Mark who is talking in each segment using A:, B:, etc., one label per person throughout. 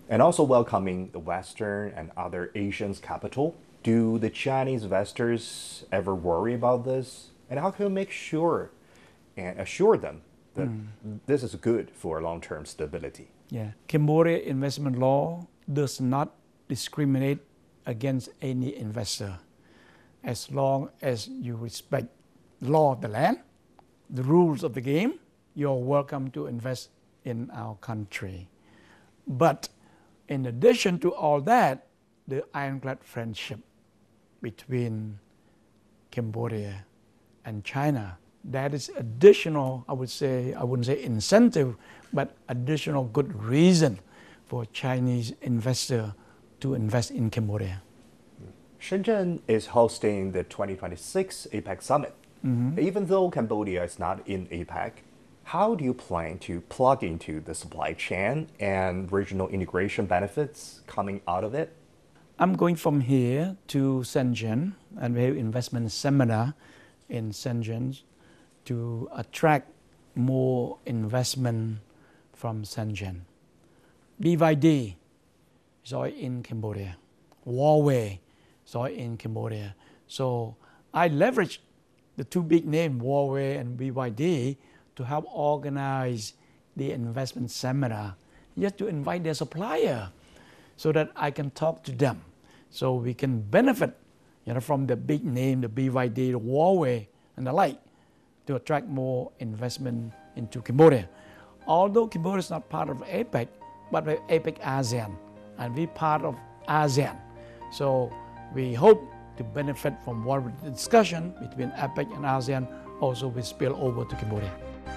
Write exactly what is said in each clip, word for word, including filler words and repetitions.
A: and also welcoming the Western and other Asians' capital. Do the Chinese investors ever worry about this? And how can we make sure and assure them that this is good for long-term stability?
B: Yeah, Cambodia investment law does not discriminate against any investor as long as you respect the law of the land, the rules of the game. You're welcome to invest in our country. But in addition to all that, the ironclad friendship between Cambodia and China, that is additional, I would say, I wouldn't say incentive, but additional good reason for Chinese investor to invest in Cambodia.
A: Shenzhen is hosting the twenty twenty-six APEC Summit. Mm-hmm. Even though Cambodia is not in APEC, how do you plan to plug into the supply chain and regional integration benefits coming out of it?
B: I'm going from here to Shenzhen, and we have investment seminar in Shenzhen to attract more investment from Shenzhen. B Y D is all in Cambodia. Huawei is all in Cambodia. So I leverage the two big names, Huawei and B Y D, to help organize the investment seminar, just to invite their supplier so that I can talk to them. So we can benefit, you know, from the big name, the B Y D, the Huawei, and the like, to attract more investment into Cambodia. Although Cambodia is not part of APEC, but we're APEC ASEAN, and we're part of ASEAN. So we hope to benefit from what the discussion between APEC and ASEAN also will spill over to Cambodia.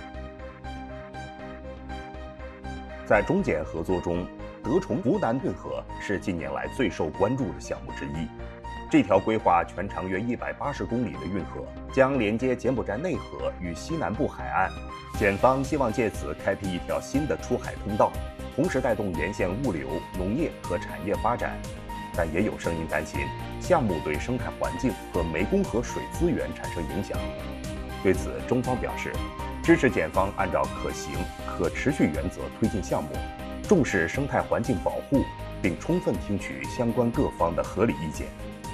C: 在中柬合作中，德崇湖南运河是近年来最受关注的项目之一。这条规划全长约一百八十公里的运河，将连接柬埔寨内河与西南部海岸。检方希望借此开辟一条新的出海通道，同时带动沿线物流、农业和产业发展。但也有声音担心，项目对生态环境和湄公河水资源产生影响。对此，中方表示，支持检方按照可行、可持续原则推进项目，重视生态环境保护，并充分听取相关各方的合理意见。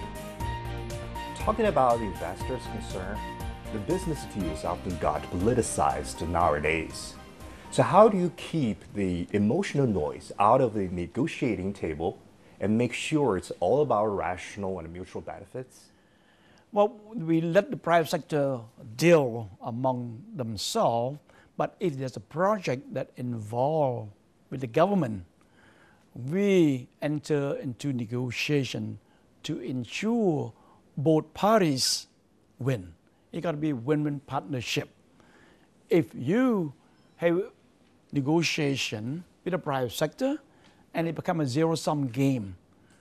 A: Talking about the investors' concern, the business views often got politicized nowadays. So how do you keep the emotional noise out of the negotiating table and make sure it's all about rational and mutual benefits?
B: Well, we let the private sector deal among themselves, but if there's a project that involves with the government, we enter into negotiation to ensure both parties win. It got to be a win-win partnership. If you have negotiation with the private sector and it becomes a zero-sum game,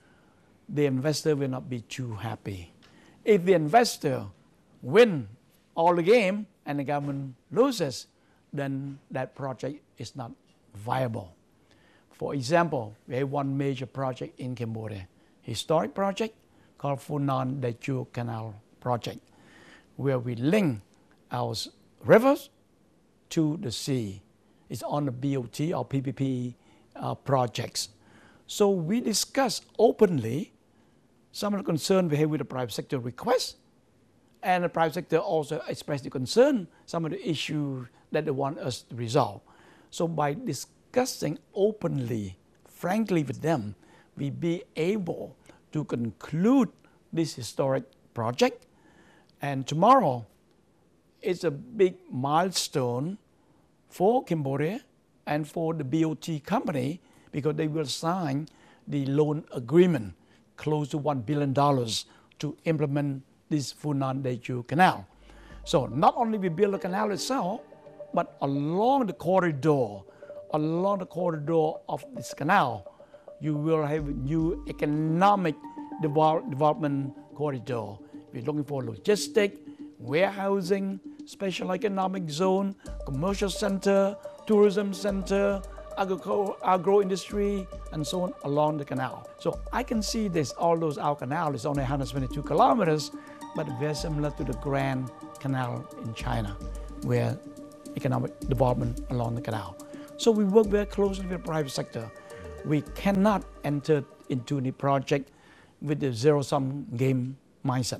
B: the investor will not be too happy. If the investor wins all the game and the government loses, then that project is not viable. For example, we have one major project in Cambodia, historic project called Funan Daichu Canal Project, where we link our rivers to the sea. It's on the B O T or P P P uh, projects. So we discuss openly some of the concern we have with the private sector requests, and the private sector also expressed the concern, some of the issues that they want us to resolve. So by discussing openly, frankly with them, we be able to conclude this historic project. And tomorrow is a big milestone for Cambodia and for the B O T company, because they will sign the loan agreement close to one billion dollars to implement this Funan Daichu Canal. So not only we build the canal itself, but along the corridor, along the corridor of this canal, you will have a new economic develop, development corridor. We're looking for logistic, warehousing, special economic zone, commercial center, tourism center, agro, agro industry, and so on along the canal. So I can see this, all those our canal is only one hundred twenty-two kilometers, but very similar to the Grand Canal in China, where economic development along the canal. So we work very closely with the private sector. we cannot enter into the project with the zero-sum game mindset.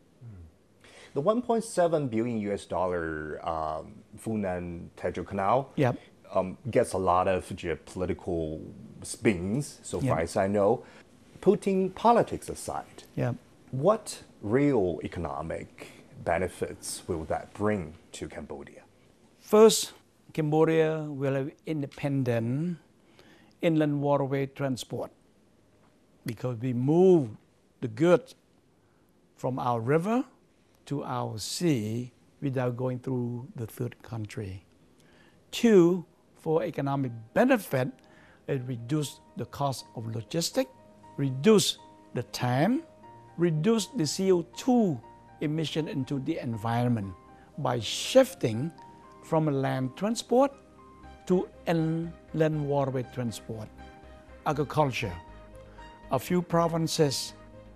A: The one point seven billion U S dollar um, Funan Tejo Canal
B: Yep.
A: um, gets a lot of geopolitical spins, so far
B: Yep.
A: as I know. Putting politics aside,
B: Yeah.
A: what real economic benefits will that bring to Cambodia?
B: First, Cambodia will have independent inland waterway transport because we move the goods from our river to our sea without going through the third country. Two, for economic benefit, it reduce the cost of logistics, reduce the time, reduce the C O two emission into the environment by shifting from land transport to inland waterway transport. Agriculture, a few provinces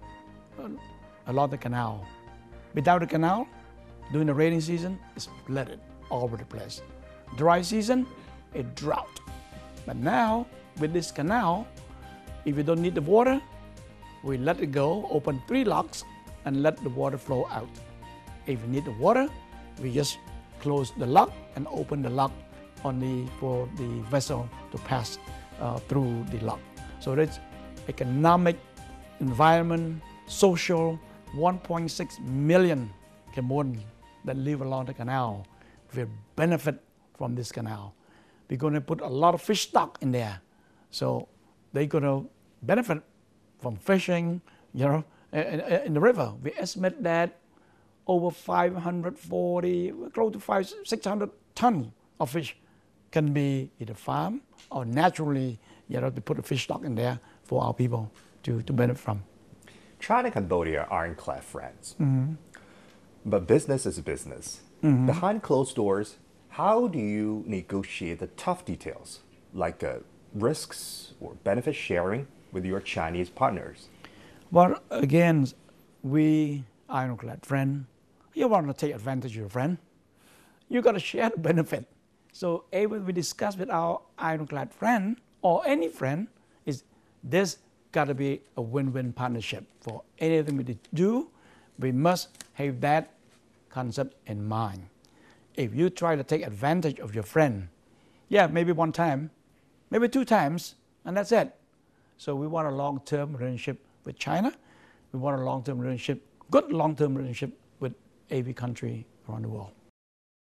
B: along the canal. Without the canal, during the rainy season, it's flooded all over the place. Dry season, a drought. But now, with this canal, if you don't need the water, we let it go, open three locks, and let the water flow out. If you need the water, we just close the lock and open the lock only for the vessel to pass uh, through the lock. So that's economic, environment, social, one point six million Cambodians that live along the canal will benefit from this canal. We're going to put a lot of fish stock in there. So they're going to benefit from fishing, you know, in the river. We estimate that over five hundred forty, close to five, six hundred tons of fish can be either farmed or naturally, you know, we put a fish stock in there for our people to, to benefit from.
A: China and Cambodia are ironclad friends.
B: Mm-hmm.
A: But business is business.
B: Mm-hmm.
A: Behind closed doors, how do you negotiate the tough details, like uh, risks or benefit sharing with your Chinese partners?
B: Well, again, we ironclad friend. You want to take advantage of your friend, you got to share the benefit. So even we discuss with our ironclad friend or any friend, is this got to be a win-win partnership. For anything we do, we must have that concept in mind. If you try to take advantage of your friend, yeah, maybe one time, maybe two times, and that's it. So we want a long-term relationship with China. We want a long-term relationship, good long-term relationship with every country around the world.